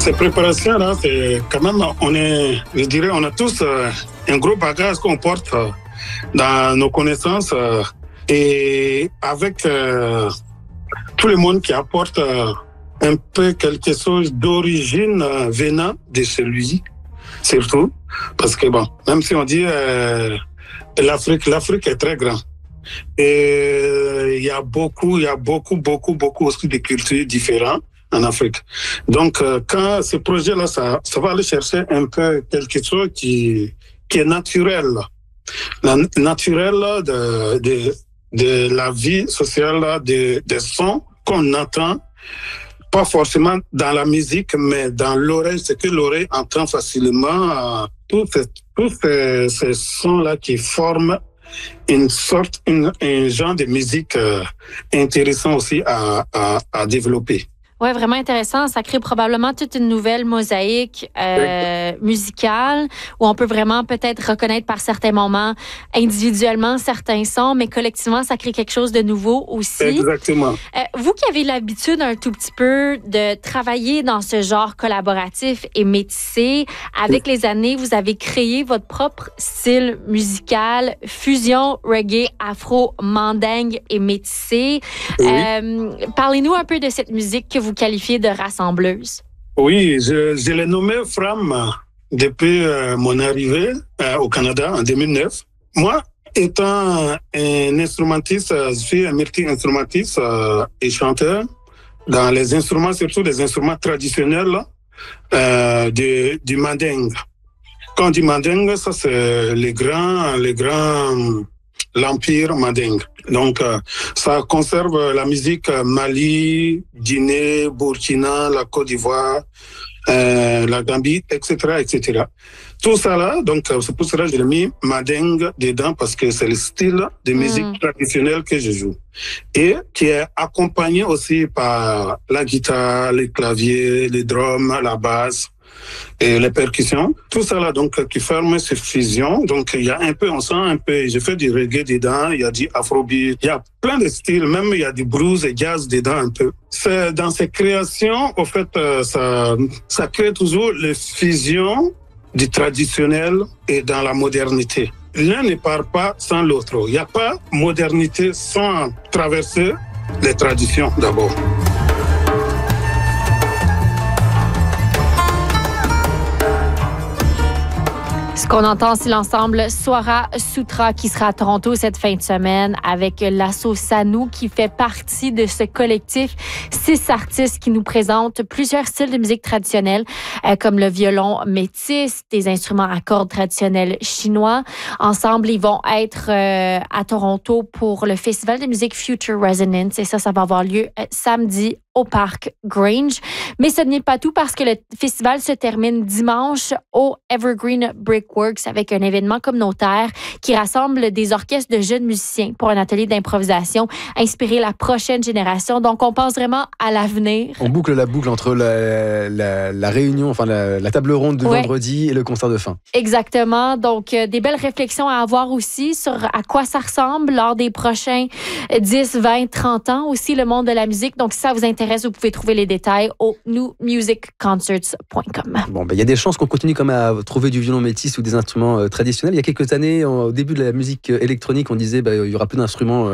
Ces préparations-là, c'est quand même, je dirais, on a tous un gros bagage qu'on porte dans nos connaissances et avec tout le monde qui apporte un peu quelque chose d'origine venant de celui, surtout, parce que bon, même si on dit l'Afrique est très grande. Et il y a beaucoup aussi de cultures différentes en Afrique. Donc, quand ce projet-là, ça va aller chercher un peu quelque chose qui est naturel. Naturel de la vie sociale, des sons qu'on entend, pas forcément dans la musique, mais dans l'oreille, c'est que l'oreille entend facilement tous ces sons-là qui forment un genre de musique intéressant aussi à développer. Oui, vraiment intéressant. Ça crée probablement toute une nouvelle mosaïque musicale où on peut vraiment peut-être reconnaître par certains moments individuellement certains sons, mais collectivement, ça crée quelque chose de nouveau aussi. Exactement. Vous qui avez l'habitude un tout petit peu de travailler dans ce genre collaboratif et métissé, avec les années, vous avez créé votre propre style musical, fusion, reggae, afro, mandingue et métissé. Oui. Parlez-nous un peu de cette musique que vous qualifiez de rassembleuse. Oui, je l'ai nommé Fram depuis mon arrivée au Canada en 2009. Moi, étant un instrumentiste, je suis un multi-instrumentiste et chanteur dans les instruments, surtout les instruments traditionnels du mandingue. Quand on dit mandingue, ça c'est l'empire mandingue. Donc, ça conserve la musique Mali, Guinée, Burkina, la Côte d'Ivoire, la Gambie, etc., etc. Tout ça là, donc c'est pour cela que j'ai mis mandingue dedans parce que c'est le style de musique traditionnelle que je joue et qui est accompagné aussi par la guitare, les claviers, les drums, la basse. Et les percussions, tout ça là donc qui forme cette fusion. Donc il y a un peu, on sent un peu, je fais du reggae dedans, il y a du afrobeat, il y a plein de styles, même il y a du blues et jazz dedans un peu. C'est dans ces créations, au fait, ça crée toujours les fusions du traditionnel et dans la modernité. L'un ne part pas sans l'autre. Il n'y a pas modernité sans traverser les traditions d'abord. Ce qu'on entend, c'est l'ensemble Swara Sutra qui sera à Toronto cette fin de semaine avec l'Asso Sanou qui fait partie de ce collectif. 6 artistes qui nous présentent plusieurs styles de musique traditionnelle comme le violon métis, des instruments à cordes traditionnels chinois. Ensemble, ils vont être à Toronto pour le festival de musique Future Resonance et ça va avoir lieu samedi au Parc Grange. Mais ce n'est pas tout parce que le festival se termine dimanche au Evergreen Brickworks avec un événement communautaire qui rassemble des orchestres de jeunes musiciens pour un atelier d'improvisation, inspirer la prochaine génération. Donc, on pense vraiment à l'avenir. On boucle la boucle entre la réunion, enfin la table ronde de vendredi et le concert de fin. Exactement. Donc, des belles réflexions à avoir aussi sur à quoi ça ressemble lors des prochains 10, 20, 30 ans aussi, le monde de la musique. Donc, si ça vous intéresse, vous pouvez trouver les détails au newmusicconcerts.com. Bon, il y a des chances qu'on continue quand même à trouver du violon métis ou des instruments traditionnels. Il y a quelques années, au début de la musique électronique, on disait il y aura plus d'instruments